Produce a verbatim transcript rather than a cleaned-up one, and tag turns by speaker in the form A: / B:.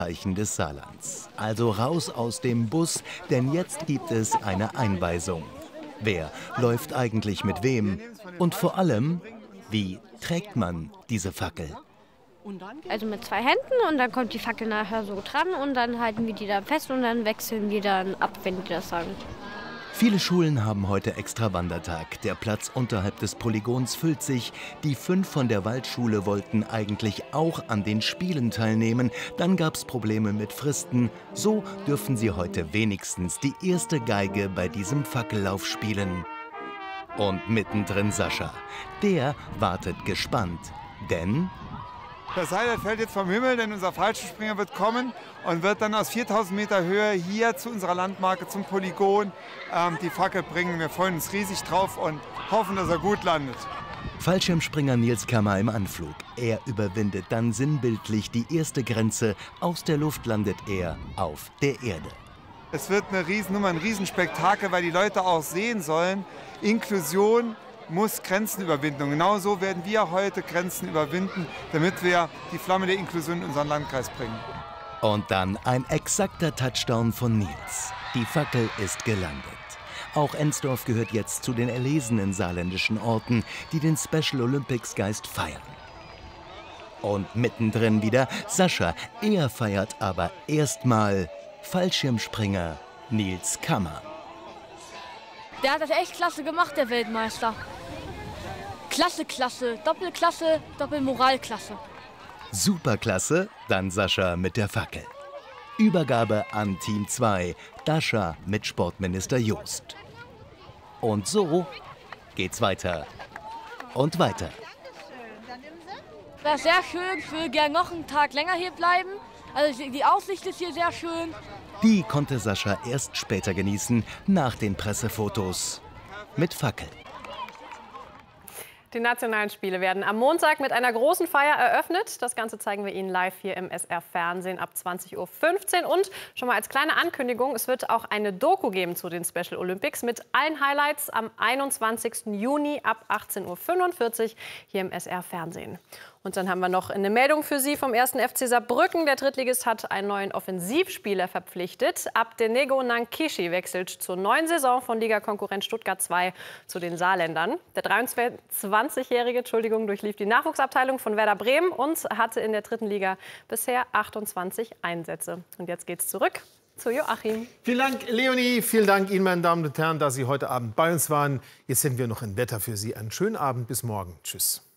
A: Zeichen des Saarlands. Also raus aus dem Bus, denn jetzt gibt es eine Einweisung. Wer läuft eigentlich mit wem? Und vor allem, wie trägt man diese Fackel?
B: Also mit zwei Händen und dann kommt die Fackel nachher so dran und dann halten wir die dann fest und dann wechseln wir dann ab, wenn die das sagen.
A: Viele Schulen haben heute extra Wandertag. Der Platz unterhalb des Polygons füllt sich. Die fünf von der Waldschule wollten eigentlich auch an den Spielen teilnehmen. Dann gab es Probleme mit Fristen. So dürfen sie heute wenigstens die erste Geige bei diesem Fackellauf spielen. Und mittendrin Sascha. Der wartet gespannt. Denn
C: das Seil fällt jetzt vom Himmel, denn unser Fallschirmspringer wird kommen und wird dann aus viertausend Meter Höhe hier zu unserer Landmarke, zum Polygon, ähm, die Fackel bringen. Wir freuen uns riesig drauf und hoffen, dass er gut landet.
A: Fallschirmspringer Nils Kammer im Anflug. Er überwindet dann sinnbildlich die erste Grenze. Aus der Luft landet er auf der Erde.
C: Es wird eine Riesennummer, ein Riesenspektakel, weil die Leute auch sehen sollen, Inklusion muss Grenzen überwinden. Und genau so werden wir heute Grenzen überwinden, damit wir die Flamme der Inklusion in unseren Landkreis bringen.
A: Und dann ein exakter Touchdown von Nils. Die Fackel ist gelandet. Auch Ensdorf gehört jetzt zu den erlesenen saarländischen Orten, die den Special Olympics Geist feiern. Und mittendrin wieder Sascha. Er feiert aber erstmal Fallschirmspringer Nils Kammer.
D: Der hat das echt klasse gemacht, der Weltmeister. Klasse, klasse, Doppelklasse, Doppelmoralklasse.
A: Superklasse, dann Sascha mit der Fackel. Übergabe an Team zwei, Dascha mit Sportminister Jost. Und so geht's weiter und weiter.
D: Das ist sehr schön, ich will gerne noch einen Tag länger hier bleiben. Also die Aussicht ist hier sehr schön.
A: Die konnte Sascha erst später genießen, nach den Pressefotos mit Fackel.
E: Die nationalen Spiele werden am Montag mit einer großen Feier eröffnet. Das Ganze zeigen wir Ihnen live hier im S R-Fernsehen ab zwanzig Uhr fünfzehn. Und schon mal als kleine Ankündigung, es wird auch eine Doku geben zu den Special Olympics mit allen Highlights am einundzwanzigsten Juni ab achtzehn Uhr fünfundvierzig hier im S R-Fernsehen. Und dann haben wir noch eine Meldung für Sie vom ersten F C Saarbrücken. Der Drittligist hat einen neuen Offensivspieler verpflichtet. Abdenego Nankishi wechselt zur neuen Saison von Ligakonkurrent Stuttgart zwei zu den Saarländern. Der dreiundzwanzigjährige Entschuldigung, durchlief die Nachwuchsabteilung von Werder Bremen und hatte in der dritten Liga bisher achtundzwanzig Einsätze. Und jetzt geht's zurück zu Joachim.
F: Vielen Dank, Leonie. Vielen Dank Ihnen, meine Damen und Herren, dass Sie heute Abend bei uns waren. Jetzt sind wir noch im Wetter für Sie. Einen schönen Abend. Bis morgen. Tschüss.